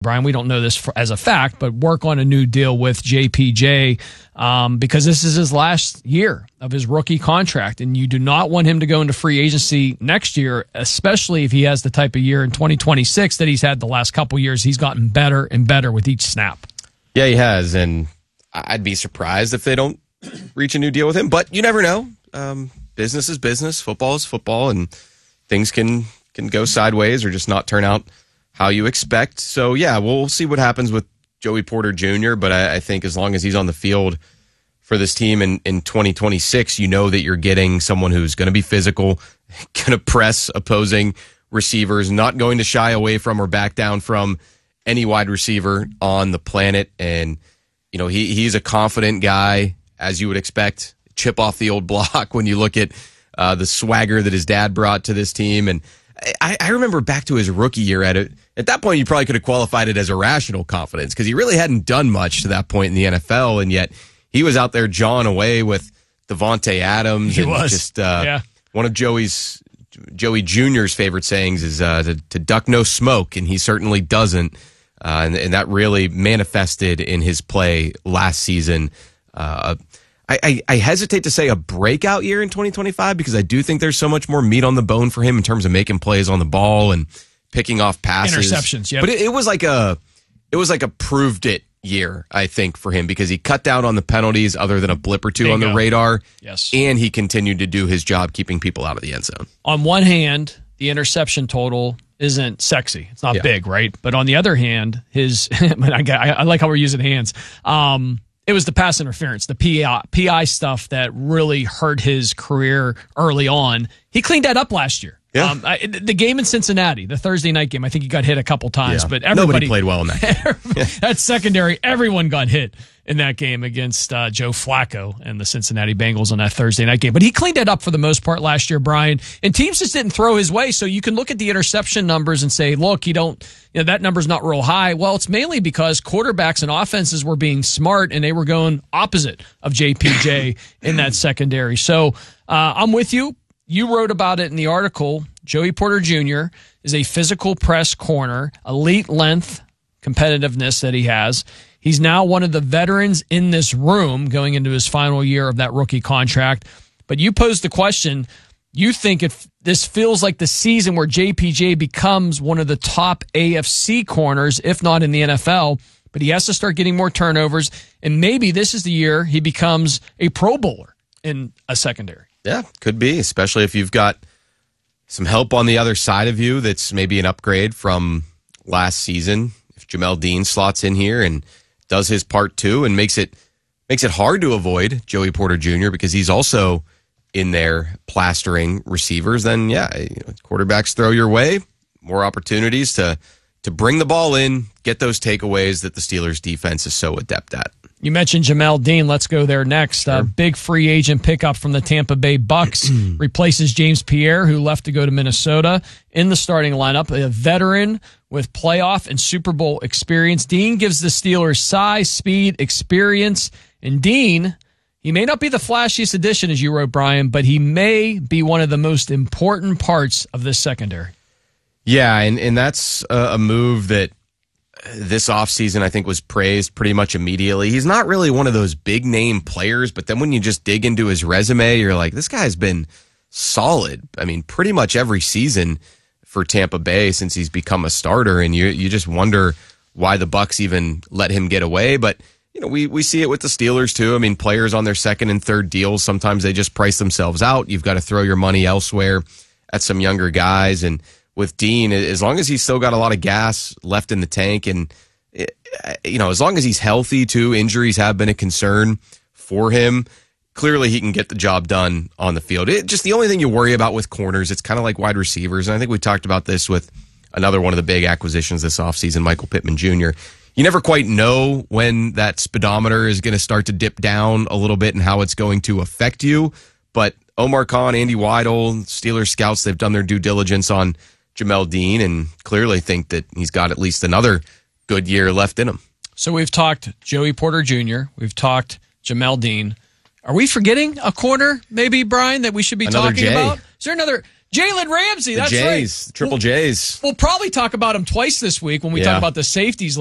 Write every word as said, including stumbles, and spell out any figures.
Brian, we don't know this for, as a fact, but work on a new deal with J P J um, because this is his last year of his rookie contract, and you do not want him to go into free agency next year, especially if he has the type of year in twenty twenty-six that he's had the last couple years. He's gotten better and better with each snap. Yeah, he has, and I'd be surprised if they don't reach a new deal with him, but you never know. Um, business is business, football is football, and things can, can go sideways or just not turn out how you expect. So, yeah, we'll see what happens with Joey Porter Junior, but I, I think as long as he's on the field for this team in, in twenty twenty-six, you know that you're getting someone who's going to be physical, going to press opposing receivers, not going to shy away from or back down from any wide receiver on the planet. And, you know, he he's a confident guy, as you would expect, chip off the old block when you look at uh, the swagger that his dad brought to this team. And I, I remember back to his rookie year at it. At that point, you probably could have qualified it as irrational confidence because he really hadn't done much to that point in the N F L, and yet he was out there jawing away with Devontae Adams. He and was. Just uh, yeah. One of Joey's Joey Junior's favorite sayings is uh, to, to duck no smoke, and he certainly doesn't. Uh, and, and that really manifested in his play last season. Uh, I, I, I hesitate to say a breakout year in twenty twenty-five because I do think there's so much more meat on the bone for him in terms of making plays on the ball and picking off passes. Interceptions, yeah. But it, it was like a it was like a proved it year, I think, for him because he cut down on the penalties other than a blip or two Bingo. on the radar. Yes. And he continued to do his job keeping people out of the end zone. On one hand, the interception total isn't sexy. It's not yeah. big, right? But on the other hand, his I, I like how we're using hands. Um, it was the pass interference, the P I, P I stuff that really hurt his career early on. He cleaned that up last year. Yeah. Um, I, the game in Cincinnati, the Thursday night game, I think he got hit a couple times, yeah. but everybody nobody played well in that game. That secondary, everyone got hit in that game against uh, Joe Flacco and the Cincinnati Bengals on that Thursday night game. But he cleaned it up for the most part last year, Brian. And teams just didn't throw his way. So you can look at the interception numbers and say, look, you don't, you know, that number's not real high. Well, it's mainly because quarterbacks and offenses were being smart and they were going opposite of J P J in that secondary. So uh, I'm with you. You wrote about it in the article. Joey Porter Junior is a physical press corner, elite length competitiveness that he has. He's now one of the veterans in this room going into his final year of that rookie contract. But you posed the question, you think if this feels like the season where J P J becomes one of the top A F C corners, if not in the N F L, but he has to start getting more turnovers, and maybe this is the year he becomes a Pro Bowler in a secondary. Yeah, could be, especially if you've got some help on the other side of you that's maybe an upgrade from last season. If Jamel Dean slots in here and does his part too and makes it makes it hard to avoid Joey Porter Junior because he's also in there plastering receivers, then yeah, you know, quarterbacks throw your way, more opportunities to to bring the ball in, get those takeaways that the Steelers defense is so adept at. You mentioned Jamel Dean. Let's go there next. A sure. uh, big free agent pickup from the Tampa Bay Bucks replaces James Pierre, who left to go to Minnesota, in the starting lineup. A veteran with playoff and Super Bowl experience. Dean gives the Steelers size, speed, experience. And Dean, he may not be the flashiest addition, as you wrote, Brian, but he may be one of the most important parts of this secondary. Yeah, and, and that's a, a move that this offseason I think was praised pretty much immediately. He's not really one of those big name players, but then when you just dig into his resume, you're like, this guy's been solid. I mean, pretty much every season for Tampa Bay since he's become a starter, and you you just wonder why the Bucks even let him get away. But you know, we we see it with the Steelers too. I mean, players on their second and third deals, sometimes they just price themselves out. You've got to throw your money elsewhere at some younger guys. And with Dean, as long as he's still got a lot of gas left in the tank, and you know, as long as he's healthy too, injuries have been a concern for him. Clearly, he can get the job done on the field. It, just the only thing you worry about with corners, it's kind of like wide receivers, and I think we talked about this with another one of the big acquisitions this offseason, Michael Pittman Junior You never quite know when that speedometer is going to start to dip down a little bit and how it's going to affect you. But Omar Khan, Andy Weidel, Steelers scouts, they've done their due diligence on Jamel Dean and clearly think that he's got at least another good year left in him. So we've talked Joey Porter Junior We've talked Jamel Dean. Are we forgetting a corner, maybe, Brian, that we should be another talking Jay. about? Is there another? Jalen Ramsey, The that's Jays, right. Triple we'll, J's. We'll probably talk about him twice this week when we Yeah. talk about the safeties